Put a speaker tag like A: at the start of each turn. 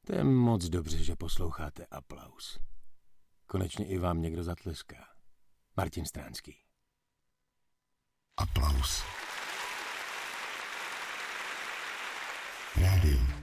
A: To je moc dobře, že posloucháte Aplaus. Konečně i vám někdo zatleská. Martin Stránský.
B: Aplaus. Rádio.